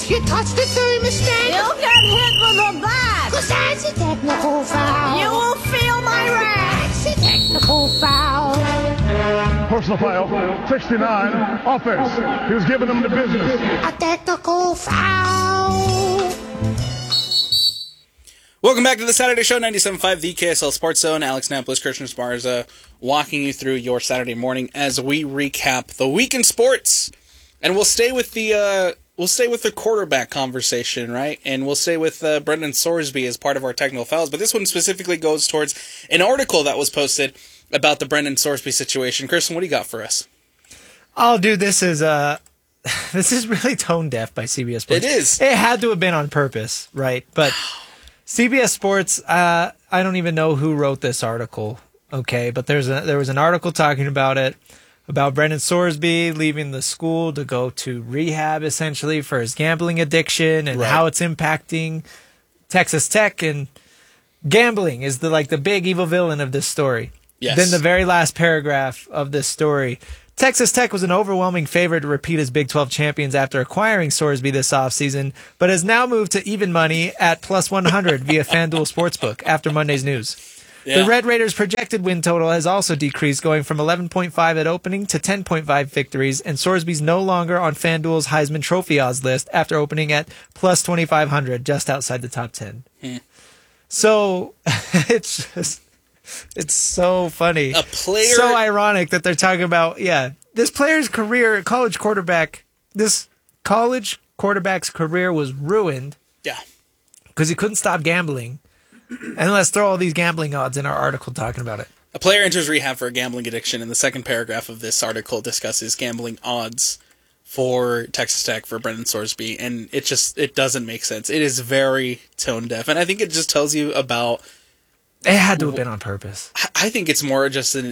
If you touch the thermostat, You'll get hit with a bat. 'cause that's a technical foul. You will feel my wrath. That's a technical foul. Personal foul, 69, offense. He was giving them the business. A technical foul. Welcome back to the Saturday Show, 97.5, the KSL Sports Zone. Alex Namplis, Christian Esparza, walking you through your Saturday morning as we recap the week in sports. And we'll stay with the quarterback conversation, right? And we'll stay with Brendan Sorsby as part of our technical fouls. But this one specifically goes towards an article that was posted about the Brendan Sorsby situation. Kristen, what do you got for us? Oh, dude, this is really tone deaf by CBS Sports. It is. It had to have been on purpose, right? But CBS Sports, I don't even know who wrote this article, okay? But there was an article talking about it, about Brendan Sorsby leaving the school to go to rehab, essentially, for his gambling addiction and how it's impacting Texas Tech. And gambling is the big evil villain of this story. Yes. Then the very last paragraph of this story. Texas Tech was an overwhelming favorite to repeat as Big 12 champions after acquiring Sorsby this offseason, but has now moved to even money at plus 100 via FanDuel Sportsbook after Monday's news. Yeah. The Red Raiders' projected win total has also decreased, going from 11.5 at opening to 10.5 victories, and Sorsby's no longer on FanDuel's Heisman Trophy odds list after opening at plus 2,500, just outside the top 10. So, it's so funny. A player... So ironic that they're talking about, this player's career, college quarterback's career was ruined. Yeah. Because he couldn't stop gambling. And let's throw all these gambling odds in our article talking about it. A player enters rehab for a gambling addiction, and the second paragraph of this article discusses gambling odds for Texas Tech for Brendan Sorsby, and it doesn't make sense. It is very tone deaf, and I think it just tells you about... It had to have been on purpose. I think it's more just a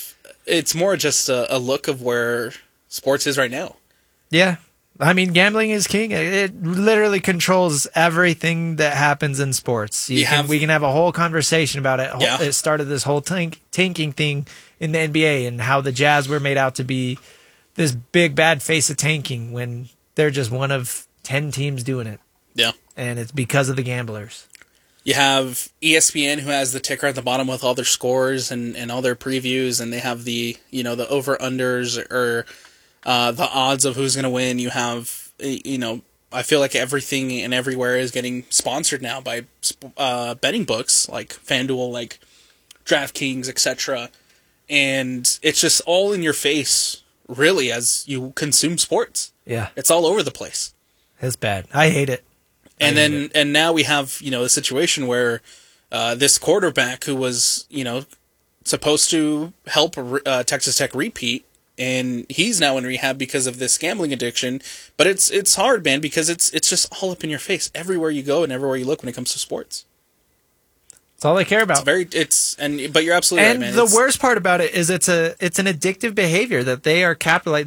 look of where sports is right now. Yeah. I mean, gambling is king. It literally controls everything that happens in sports. We can have a whole conversation about it. Yeah. It started this whole tanking thing in the NBA and how the Jazz were made out to be this big bad face of tanking when they're just one of 10 teams doing it. Yeah. And it's because of the gamblers. You have ESPN, who has the ticker at the bottom with all their scores and all their previews, and they have the over-unders or the odds of who's going to win. You have, I feel like everything and everywhere is getting sponsored now by betting books like FanDuel, like DraftKings, etc. And it's just all in your face, really, as you consume sports. Yeah. It's all over the place. It's bad. I hate it. And now we have, a situation where this quarterback who was, supposed to help Texas Tech repeat, and he's now in rehab because of this gambling addiction. But it's hard, man, because it's just all up in your face everywhere you go and everywhere you look when it comes to sports. That's all they care about. But you're absolutely right, man. And the worst part about it is it's an addictive behavior that they are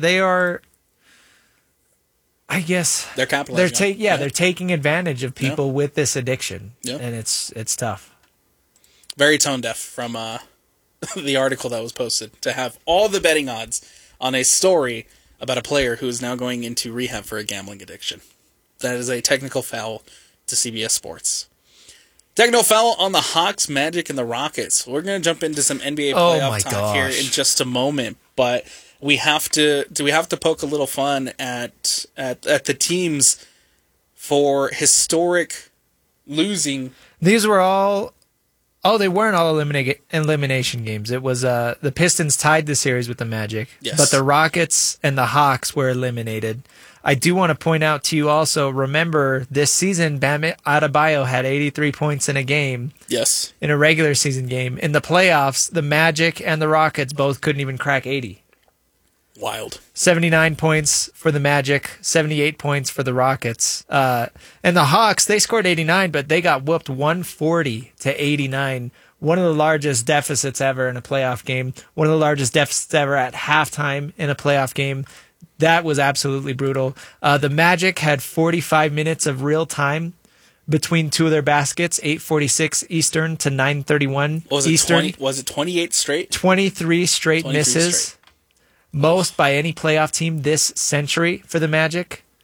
I guess they're capitalizing. They're taking advantage of people with this addiction, and it's tough. Very tone deaf from the article that was posted to have all the betting odds on a story about a player who is now going into rehab for a gambling addiction. That is a technical foul to CBS Sports. Technical foul on the Hawks, Magic, and the Rockets. We're going to jump into some NBA playoff talk here in just a moment, but. Do we have to poke a little fun at the teams for historic losing? These were all they weren't all elimination games. It was the Pistons tied the series with the Magic, but the Rockets and the Hawks were eliminated. I do want to point out to you also, remember this season Bam Adebayo had 83 points in a game. Yes. In a regular season game. In the playoffs, the Magic and the Rockets both couldn't even crack 80. Wild. 79 points for the Magic, 78 points for the Rockets. And the Hawks, they scored 89, but they got whooped 140 to 89. One of the largest deficits ever in a playoff game. One of the largest deficits ever at halftime in a playoff game. That was absolutely brutal. The Magic had 45 minutes of real time between two of their baskets, 8:46 Eastern to 9:31 Eastern. Was it 28 straight? 23 straight misses. Most by any playoff team this century for the Magic.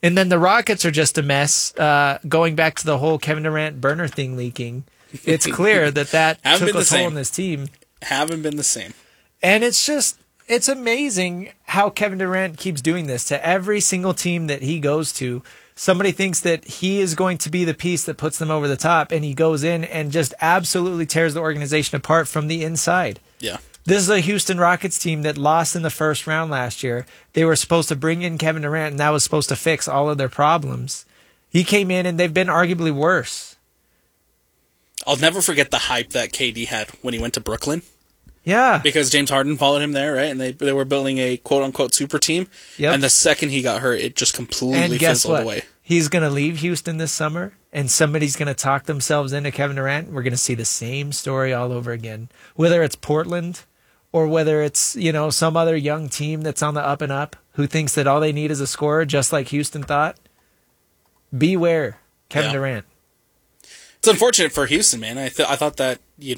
And then the Rockets are just a mess. Going back to the whole Kevin Durant burner thing leaking, it's clear that Haven't took been a the toll same. on this team. Haven't been the same. And it's amazing how Kevin Durant keeps doing this to every single team that he goes to. Somebody thinks that he is going to be the piece that puts them over the top, and he goes in and just absolutely tears the organization apart from the inside. Yeah. This is a Houston Rockets team that lost in the first round last year. They were supposed to bring in Kevin Durant, and that was supposed to fix all of their problems. He came in, and they've been arguably worse. I'll never forget the hype that KD had when he went to Brooklyn. Yeah. Because James Harden followed him there, right? And they were building a quote-unquote super team. Yep. And the second he got hurt, it just completely And guess fizzled what? away. He's going to leave Houston this summer, and somebody's going to talk themselves into Kevin Durant. We're going to see the same story all over again. Whether it's Portland or whether it's, some other young team that's on the up and up who thinks that all they need is a scorer, just like Houston thought. Beware, Kevin Yeah. Durant. It's unfortunate for Houston, man. I thought that,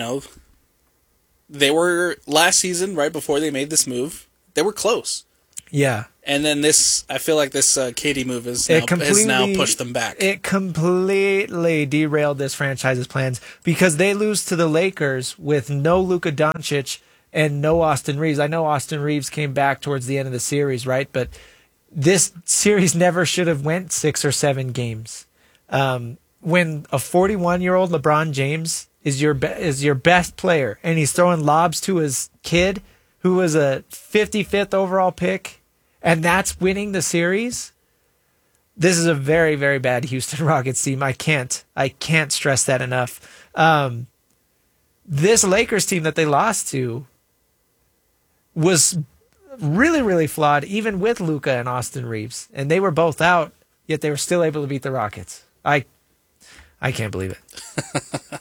they were last season, right before they made this move, they were close. Yeah. And then I feel like this KD move has now pushed them back. It completely derailed this franchise's plans because they lose to the Lakers with no Luka Doncic and no Austin Reeves. I know Austin Reeves came back towards the end of the series, right? But this series never should have went 6 or 7 games. When a 41-year-old LeBron James is your best player and he's throwing lobs to his kid who was a 55th overall pick, and that's winning the series. This is a very, very bad Houston Rockets team. I can't stress that enough. This Lakers team that they lost to was really, really flawed, even with Luka and Austin Reeves, and they were both out, yet they were still able to beat the Rockets. I can't believe it.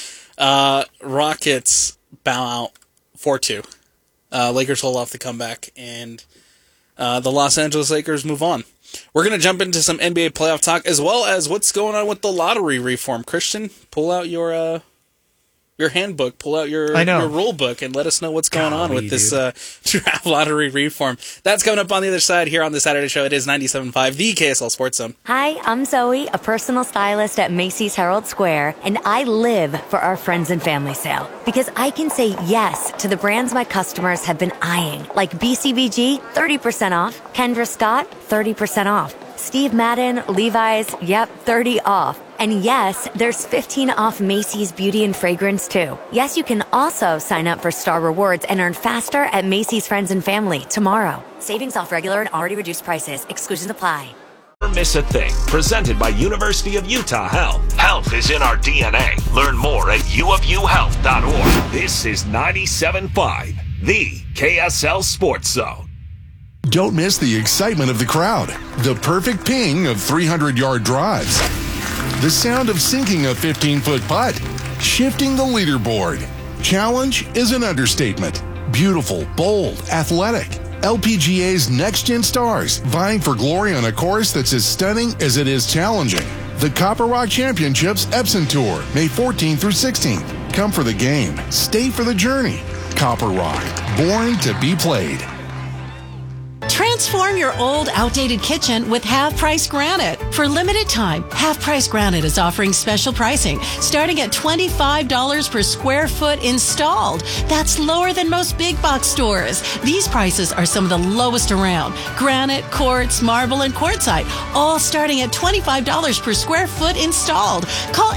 Rockets bow out 4-2. Lakers hold off the comeback, and the Los Angeles Lakers move on. We're going to jump into some NBA playoff talk, as well as what's going on with the lottery reform. Christian, pull out your handbook, pull out your rule book, and let us know what's going on with this draft lottery reform. That's coming up on the other side here on the Saturday show. It is 97.5, the KSL Sports Zone. Hi, I'm Zoe, a personal stylist at Macy's Herald Square, and I live for our friends and family sale because I can say yes to the brands my customers have been eyeing, like BCBG, 30% off, Kendra Scott, 30% off, Steve Madden, Levi's, yep, 30 off. And yes, there's 15 off Macy's Beauty and Fragrance too. Yes, you can also sign up for Star Rewards and earn faster at Macy's Friends and Family tomorrow. Savings off regular and already reduced prices. Exclusions apply. Never miss a thing. Presented by University of Utah Health. Health is in our DNA. Learn more at uofuhealth.org. This is 97.5, the KSL Sports Zone. Don't miss the excitement of the crowd, the perfect ping of 300-yard drives, the sound of sinking a 15-foot putt, shifting the leaderboard. Challenge is an understatement. Beautiful, bold, athletic. LPGA's next-gen stars vying for glory on a course that's as stunning as it is challenging. The Copper Rock Championships Epson Tour, May 14th through 16th. Come for the game. Stay for the journey. Copper Rock, born to be played. Transform your old, outdated kitchen with Half Price Granite. For limited time, Half Price Granite is offering special pricing starting at $25 per square foot installed. That's lower than most big box stores. These prices are some of the lowest around. Granite, quartz, marble, and quartzite, all starting at $25 per square foot installed. Call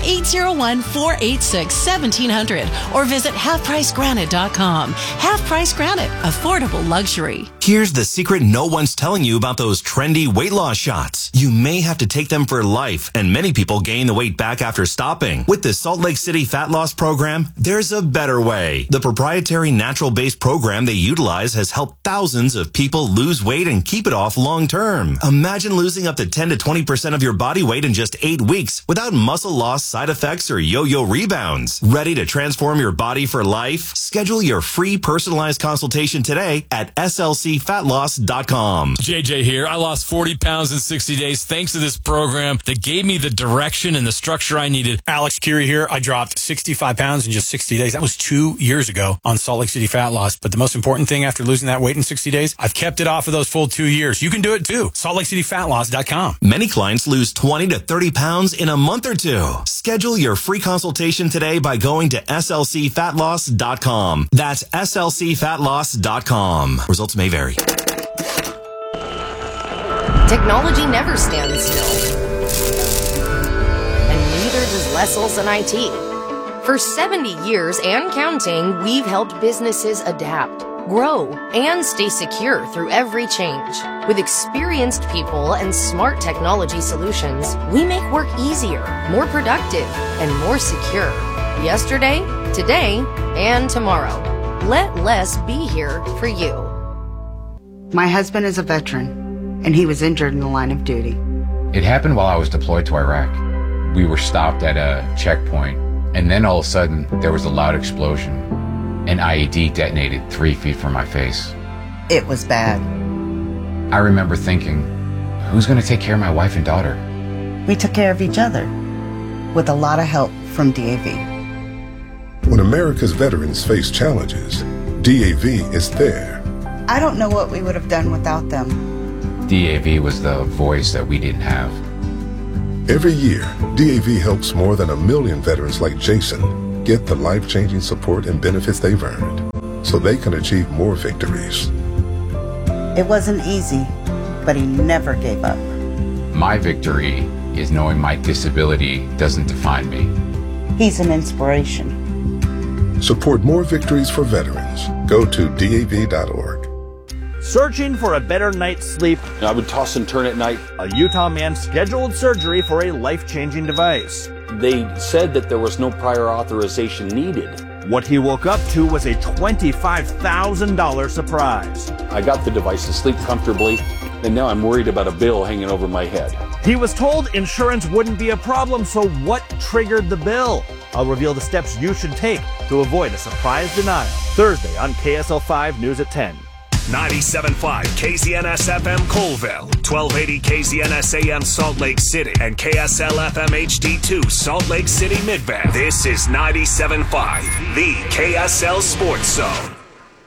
801-486-1700 or visit halfpricegranite.com. Half Price Granite, affordable luxury. Here's the secret no one's telling you about those trendy weight loss shots. You may have to take them for life, and many people gain the weight back after stopping. With the Salt Lake City Fat Loss Program, there's a better way. The proprietary natural-based program they utilize has helped thousands of people lose weight and keep it off long-term. Imagine losing up to 10 to 20% of your body weight in just 8 weeks without muscle loss, side effects, or yo-yo rebounds. Ready to transform your body for life? Schedule your free personalized consultation today at slc SLCFatLoss.com. JJ here. I lost 40 pounds in 60 days thanks to this program that gave me the direction and the structure I needed. Alex Curie here. I dropped 65 pounds in just 60 days. That was 2 years ago on Salt Lake City Fat Loss. But the most important thing after losing that weight in 60 days, I've kept it off of those full 2 years. You can do it too. SaltLakeCityFatLoss.com. Many clients lose 20 to 30 pounds in a month or two. Schedule your free consultation today by going to SLCFatLoss.com. That's SLCFatLoss.com. Results may vary. Technology never stands still. And neither does Les Olson IT. For 70 years and counting, we've helped businesses adapt, grow, and stay secure through every change. With experienced people and smart technology solutions, we make work easier, more productive, and more secure. Yesterday, today, and tomorrow. Let Les be here for you. My husband is a veteran, and he was injured in the line of duty. It happened while I was deployed to Iraq. We were stopped at a checkpoint, and then all of a sudden, there was a loud explosion. An IED detonated 3 feet from my face. It was bad. I remember thinking, who's going to take care of my wife and daughter? We took care of each other, with a lot of help from DAV. When America's veterans face challenges, DAV is there. I don't know what we would have done without them. DAV was the voice that we didn't have. Every year, DAV helps more than 1 million veterans like Jason get the life-changing support and benefits they've earned so they can achieve more victories. It wasn't easy, but he never gave up. My victory is knowing my disability doesn't define me. He's an inspiration. Support more victories for veterans. Go to DAV.org. Searching for a better night's sleep? I would toss and turn at night. A Utah man scheduled surgery for a life-changing device. They said that there was no prior authorization needed. What he woke up to was a $25,000 surprise. I got the device to sleep comfortably, and now I'm worried about a bill hanging over my head. He was told insurance wouldn't be a problem, so what triggered the bill? I'll reveal the steps you should take to avoid a surprise denial. Thursday on KSL 5 News at 10. 97.5 KZNS FM Colville, 1280 KZNS AM Salt Lake City, and KSL FM HD2 Salt Lake City Midband. This is 97.5, the KSL Sports Zone.